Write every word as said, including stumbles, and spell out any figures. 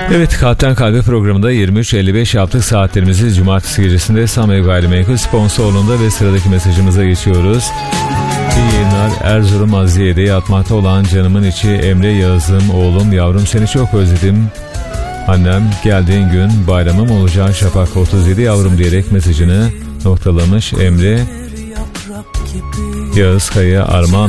Evet, Kalpten Kalbe programında yirmi üç elli beş yaptık saatlerimizi cumartesi gecesinde Samay Gayrimenkul sponsorluğunda ve sıradaki mesajımıza geçiyoruz. İyi yayınlar. Erzurum Aziye'de yatmakta olan canımın içi Emre Yağız'ım, oğlum yavrum seni çok özledim. Annem geldiğin gün bayramım olacak Şafak otuz yedi yavrum diyerek mesajını noktalamış Emre Yağız Kaya armağan